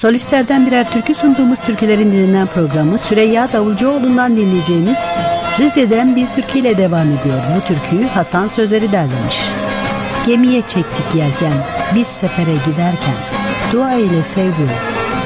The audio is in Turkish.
Solistlerden birer türkü sunduğumuz Türkülerin Dilinden programı Süreyya Davulcuoğlu'ndan dinleyeceğimiz Rize'den bir türküyle devam ediyor. Bu türküyü Hasan sözleri derlemiş. Gemiye çektik yelken, biz sefere giderken, dua ile sevdim.